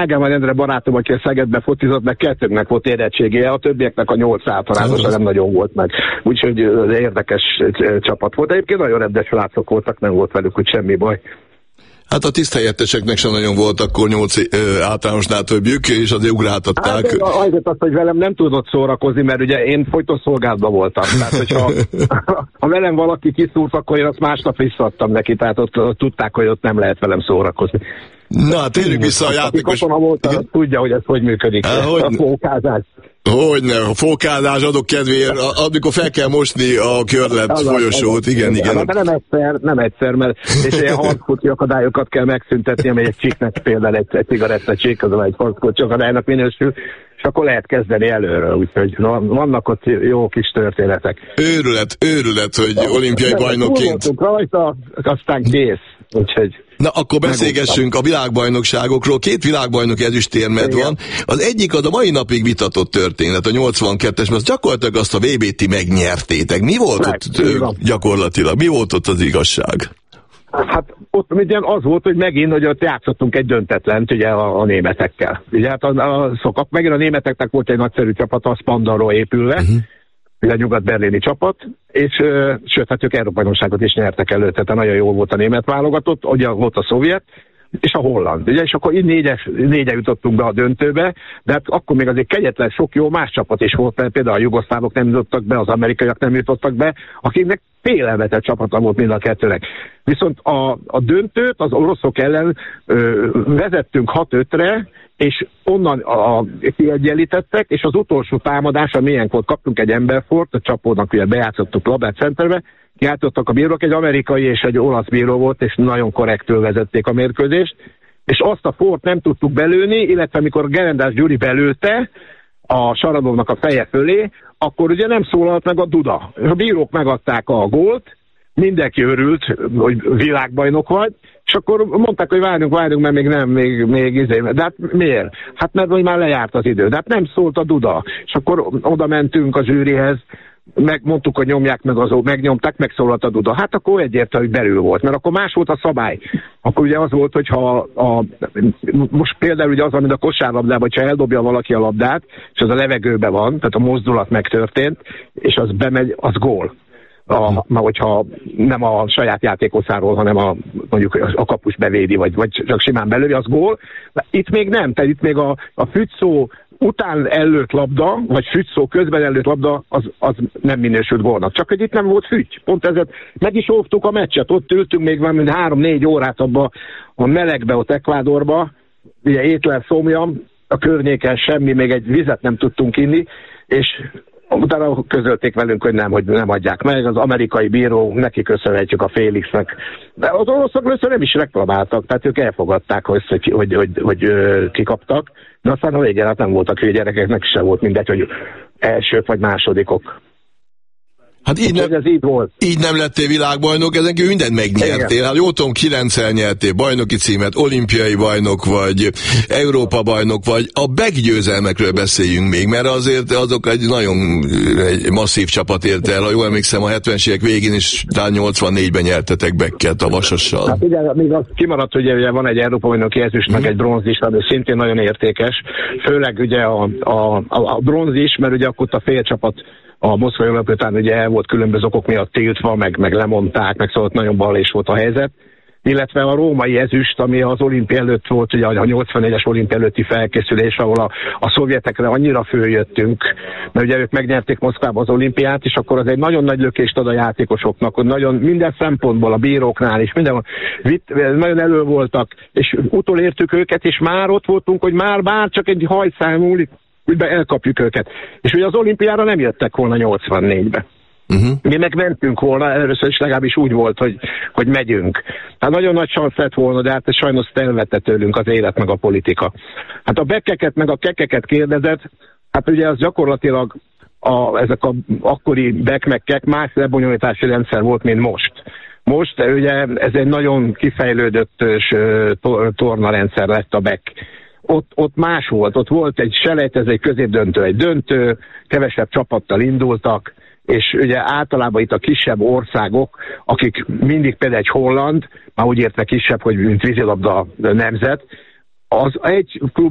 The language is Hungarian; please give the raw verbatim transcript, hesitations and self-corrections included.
Ágában Endre barátom, aki a Szegedbe fotizott, meg kettőnknek volt érettségéje, a többieknek a nyolc általánosa nem nagyon volt meg. Úgyhogy érdekes csapat volt. Egyébként nagyon rendes srácok voltak, nem volt velük úgy semmi baj. Hát a tiszthelyettesek sem nagyon volt akkor nyolc ö, általánosnál többjük, és azért ugráltatták. Hát, azért azt, hogy velem nem tudott szórakozni, mert ugye én folyton szolgálatban voltam. Tehát, hogyha ha velem valaki kiszúrt, akkor én azt másnap visszaadtam neki, tehát ott, ott tudták, hogy ott nem lehet velem szórakozni. Na, hát térjük vissza a játékos... Aki volt, az tudja, hogy ez hogy működik. Há, hogy... A fókázás. Hogyne, a fókázás adok kedvéért, amikor fel kell mosni a körlet folyosót, igen, igen. igen. De nem egyszer, nem egyszer, mert és ilyen harckocsi akadályokat kell megszüntetni, amely egy csiknek például egy, egy cigarettacsik, az egy harckocsi akadálynak minősül, és akkor lehet kezdeni előről, úgyhogy vannak ott jó kis történetek. Őrület, őrület, hogy ja, olimpiai bajnokként. Rajta, aztán kész, úgyhogy... Na, akkor beszélgessünk a világbajnokságokról. Két világbajnok ezüstérmed van. Az egyik az a mai napig vitatott történet, a nyolcvankettes, mert gyakorlatilag azt a vé bét ti megnyertétek. Mi volt Meg, ott gyakorlatilag? Mi volt ott az igazság? Hát ott ugye az volt, hogy megint, hogy ott játszottunk egy döntetlent ugye a, a németekkel. Ugye hát a, a, szokak, megint a németeknek volt egy nagyszerű csapat, a Spandarról épülve, uh-huh. ugye a nyugat-berlini csapat, és ö, sőt, hát ők Európa-bajnokságot is nyertek előtte, tehát nagyon jó volt a német válogatott, ugye volt a szovjet, és a holland, ugye, és akkor így négyes, négyen jutottunk be a döntőbe, de hát akkor még azért kegyetlen sok jó más csapat is volt, mert például a jugoszlávok nem jutottak be, az amerikaiak nem jutottak be, akiknek félelmetett csapata volt mind a kettőnek. Viszont a, a döntőt az oroszok ellen ö, vezettünk hat ötre, és onnan a, a, kiegyenlítettek, és az utolsó támadás, amilyen volt, kaptunk egy emberfort, a csapónak ugye bejátszottuk labdát centerbe, kiáltottak a bírók, egy amerikai és egy olasz bíró volt, és nagyon korrektül vezették a mérkőzést, és azt a fort nem tudtuk belőni, illetve amikor Gerendás Gyuri belőtte a Saradovnak a feje fölé, akkor ugye nem szólalt meg a duda. A bírók megadták a gólt, mindenki örült, hogy világbajnok vagy, és akkor mondták, hogy várjunk, várjunk, mert még nem, még, még izé. De hát miért? Hát mert hogy már lejárt az idő. De hát nem szólt a duda. És akkor oda mentünk a zsűrihez, megmondtuk, hogy nyomják meg azok, megnyomták, megszólalt a duda. Hát akkor egyértelmű, hogy belül volt, mert akkor más volt a szabály. Akkor ugye az volt, hogyha a, most például ugye az, amit a kosárlabdában, hogyha eldobja valaki a labdát, és az a levegőben van, tehát a mozdulat megtörtént, és az bemegy, az gól. A, már hogyha nem a saját játékoszáról, hanem a, mondjuk a kapus bevédi, vagy, vagy csak simán belőli, az gól. De itt még nem, tehát itt még a, a fügyszó után előtt labda, vagy fügyszó közben előtt labda, az, az nem minősült gólnak. Csak hogy itt nem volt fügy. Pont ezért meg is óvtuk a meccset. Ott ültünk még már három-négy órát abba a melegbe, ott Ekvádorba, ugye étlen szomjam, a környéken semmi, még egy vizet nem tudtunk inni, és utána közölték velünk, hogy nem, hogy nem adják meg, az amerikai bíró, neki köszönhetjük a Félixnek. De az oroszok először nem is reklamáltak, tehát ők elfogadták, hogy, hogy, hogy, hogy, hogy ö, kikaptak, de aztán a végén hát nem voltak hülye gyerekeknek, sem volt mindegy, hogy elsők vagy másodikok. Hát így nem, ez így volt. Így nem lettél világbajnok, ezen kívül mindent megnyertél. Hát jól tudom, kilencszer nyertél bajnoki címet, olimpiai bajnok vagy, Európa bajnok vagy. A beggyőzelmekről beszéljünk még, mert azért azok egy nagyon egy masszív csapat ért el. Ha jól emlékszem, a hetvenes évek végén is talán nyolcvannégyben nyertetek Bekket a Vasassal. Hát ugye, még az kimaradt, hogy ugye van egy Európa bajnoki ezüst, meg egy bronz is, ami szintén nagyon értékes. Főleg ugye a, a, a, a bronz is, mert ugye akkor a félcsapat a moszkvai olimpia után ugye el volt különböző okok miatt tiltva, meg, meg lemondták, meg szóval nagyon balés volt a helyzet. Illetve a római ezüst, ami az olimpia előtt volt, ugye a nyolcvannégyes olimpia előtti felkészülés, ahol a, a szovjetekre annyira följöttünk, mert ugye ők megnyerték Moszkvában az olimpiát, és akkor az egy nagyon nagy lökést ad a játékosoknak, hogy nagyon minden szempontból, a bíróknál is, mindenhol vitt, nagyon elő voltak, és utolértük őket, és már ott voltunk, hogy már bár csak egy hajszál múlik, úgy elkapjuk őket. És ugye az olimpiára nem jöttek volna nyolcvannégybe. Uh-huh. Mi meg mentünk volna, először is legalábbis úgy volt, hogy, hogy megyünk. Hát nagyon nagy szansz lett volna, de hát ez sajnos elvette tőlünk az élet meg a politika. Hát a bekeket meg a kekeket kérdezett, hát ugye az gyakorlatilag a, ezek a akkori bek meg kek más lebonyolítási rendszer volt, mint most. Most ugye ez egy nagyon kifejlődött tornarendszer lett a bek. Ott, ott más volt, ott volt egy selejtező, egy középdöntő, egy döntő, kevesebb csapattal indultak, és ugye általában itt a kisebb országok, akik mindig például egy holland, már úgy értve kisebb, hogy mint vízilabda nemzet, az egy klub